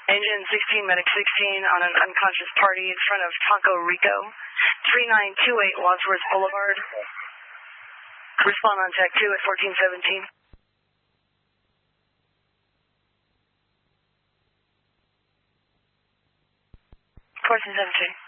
Engine 16, Medic 16 on an unconscious party in front of Taco Rico, 3928 Wadsworth Boulevard. Respond on Tech 2 at 1417. 1417.